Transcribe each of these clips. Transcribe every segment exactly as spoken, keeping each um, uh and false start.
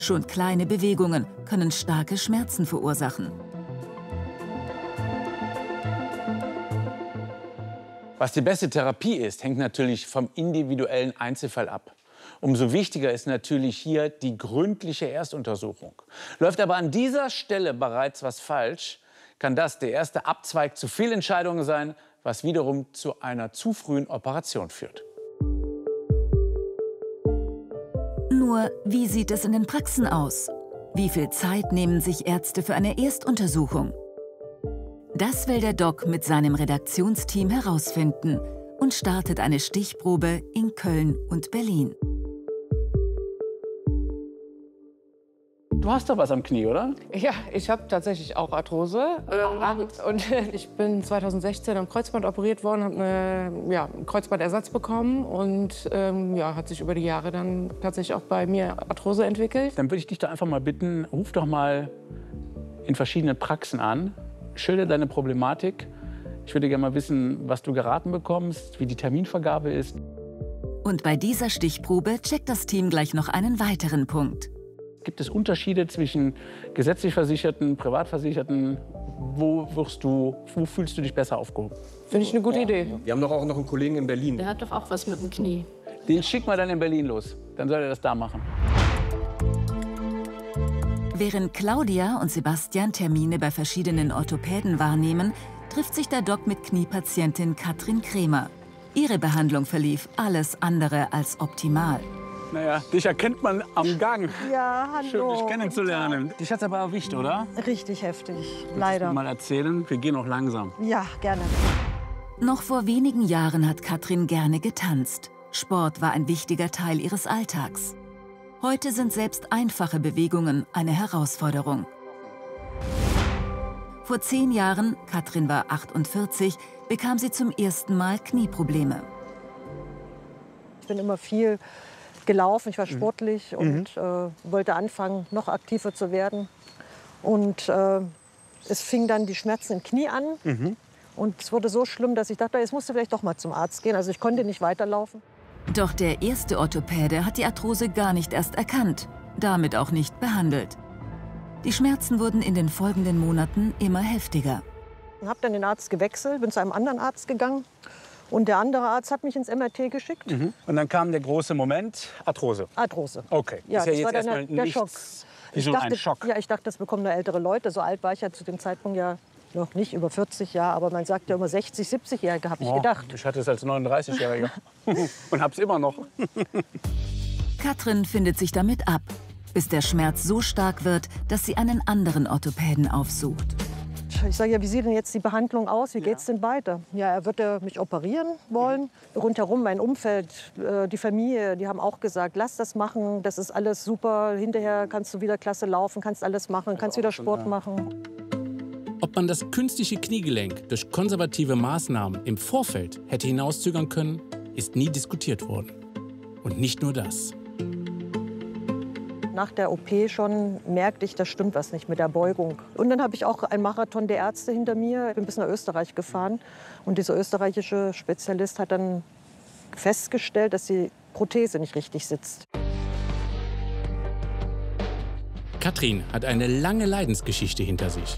Schon kleine Bewegungen können starke Schmerzen verursachen. Was die beste Therapie ist, hängt natürlich vom individuellen Einzelfall ab. Umso wichtiger ist natürlich hier die gründliche Erstuntersuchung. Läuft aber an dieser Stelle bereits was falsch, kann das der erste Abzweig zu Fehlentscheidungen sein, was wiederum zu einer zu frühen Operation führt. Nur, wie sieht es in den Praxen aus? Wie viel Zeit nehmen sich Ärzte für eine Erstuntersuchung? Das will der Doc mit seinem Redaktionsteam herausfinden und startet eine Stichprobe in Köln und Berlin. Du hast doch was am Knie, oder? Ja, ich habe tatsächlich auch Arthrose. Ähm, und ich bin zweitausendsechzehn am Kreuzband operiert worden, habe eine, ja, einen Kreuzbandersatz bekommen und ähm, ja, hat sich über die Jahre dann tatsächlich auch bei mir Arthrose entwickelt. Dann würde ich dich doch einfach mal bitten, ruf doch mal in verschiedenen Praxen an, schilder deine Problematik. Ich würde gerne mal wissen, was du geraten bekommst, wie die Terminvergabe ist. Und bei dieser Stichprobe checkt das Team gleich noch einen weiteren Punkt. Gibt es Unterschiede zwischen gesetzlich Versicherten, Privatversicherten? Wo wirst du, wo fühlst du dich besser aufgehoben? Finde ich eine gute Idee. Wir haben doch auch noch einen Kollegen in Berlin. Der hat doch auch was mit dem Knie. Den schicken wir dann in Berlin los. Dann soll er das da machen. Während Claudia und Sebastian Termine bei verschiedenen Orthopäden wahrnehmen, trifft sich der Doc mit Kniepatientin Katrin Krämer. Ihre Behandlung verlief alles andere als optimal. Naja, dich erkennt man am Gang. Ja, hallo. Schön, dich kennenzulernen. Dich hat's aber erwischt, oder? Richtig heftig, Willst leider. du mal erzählen? Wir gehen noch langsam. Ja, gerne. Noch vor wenigen Jahren hat Katrin gerne getanzt. Sport war ein wichtiger Teil ihres Alltags. Heute sind selbst einfache Bewegungen eine Herausforderung. Vor zehn Jahren, Katrin war achtundvierzig, bekam sie zum ersten Mal Knieprobleme. Ich bin immer viel gelaufen, ich war sportlich und äh, wollte anfangen, noch aktiver zu werden. Und äh, es fing dann die Schmerzen im Knie an. Mhm. Und es wurde so schlimm, dass ich dachte, jetzt musst du vielleicht doch mal zum Arzt gehen. Also ich konnte nicht weiterlaufen. Doch der erste Orthopäde hat die Arthrose gar nicht erst erkannt, damit auch nicht behandelt. Die Schmerzen wurden in den folgenden Monaten immer heftiger. Ich habe dann den Arzt gewechselt, bin zu einem anderen Arzt gegangen. Und der andere Arzt hat mich ins M R T geschickt. Mhm. Und dann kam der große Moment, Arthrose. Arthrose. Okay, Ja, ist ja das jetzt war dann erstmal der, der nichts. Schock. Wie Ich so dachte, ein Schock. Ja, ich dachte, das bekommen nur ältere Leute. So alt war ich ja zu dem Zeitpunkt ja noch nicht, über vierzig Jahre. Aber man sagt ja immer sechzig, siebzig-Jährige, habe ich Oh, gedacht. ich hatte es als neununddreißigjähriger und hab's immer noch. Katrin findet sich damit ab, bis der Schmerz so stark wird, dass sie einen anderen Orthopäden aufsucht. Ich sage ja, wie sieht denn jetzt die Behandlung aus? Wie geht's denn weiter? Ja, er würde mich operieren wollen. Rundherum mein Umfeld, äh, die Familie, die haben auch gesagt, lass das machen, das ist alles super. Hinterher kannst du wieder klasse laufen, kannst alles machen, kannst wieder Sport machen. Ob man das künstliche Kniegelenk durch konservative Maßnahmen im Vorfeld hätte hinauszögern können, ist nie diskutiert worden. Und nicht nur das. Nach der O P schon merkte ich, da stimmt was nicht mit der Beugung. Und dann habe ich auch einen Marathon der Ärzte hinter mir. Ich bin bis nach Österreich gefahren. Und dieser österreichische Spezialist hat dann festgestellt, dass die Prothese nicht richtig sitzt. Katrin hat eine lange Leidensgeschichte hinter sich.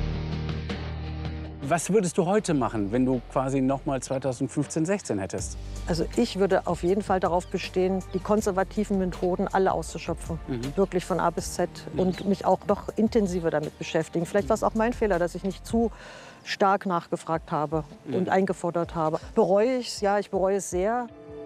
Was würdest du heute machen, wenn du quasi noch mal zweitausendfünfzehn, sechzehn hättest? Also ich würde auf jeden Fall darauf bestehen, die konservativen Methoden alle auszuschöpfen. Mhm. Wirklich von A bis Z. Und mich auch noch intensiver damit beschäftigen. Vielleicht war es auch mein Fehler, dass ich nicht zu stark nachgefragt habe mhm. und eingefordert habe. Bereue ich es? Ja, ich bereue es sehr.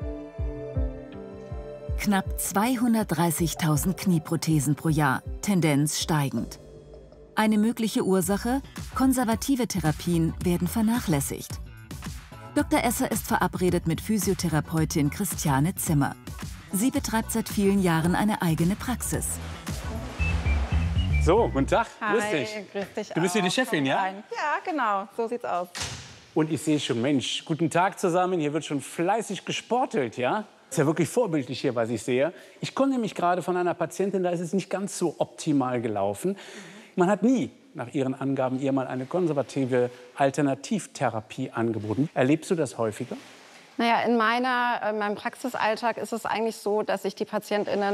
Knapp zweihundertdreißigtausend Knieprothesen pro Jahr, Tendenz steigend. Eine mögliche Ursache: konservative Therapien werden vernachlässigt. Doktor Esser ist verabredet mit Physiotherapeutin Christiane Zimmer. Sie betreibt seit vielen Jahren eine eigene Praxis. So, guten Tag. Hi, Grüß dich. grüß dich Du bist hier die auch. Chefin, Komm ja? rein. Ja, genau, so sieht's aus. Und ich sehe schon, Mensch, guten Tag zusammen. Hier wird schon fleißig gesportelt, ja? Ist ja wirklich vorbildlich hier, was ich sehe. Ich komme nämlich gerade von einer Patientin, da ist es nicht ganz so optimal gelaufen. Man hat nie, nach ihren Angaben, ihr mal eine konservative Alternativtherapie angeboten. Erlebst du das häufiger? Naja, in, meiner, in meinem Praxisalltag ist es eigentlich so, dass ich die PatientInnen